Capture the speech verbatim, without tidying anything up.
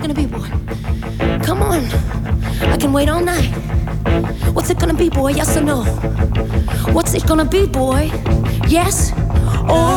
it gonna be, boy? Come on, I can wait all night. What's it gonna be, boy? Yes or no? What's it gonna be, boy? Yes or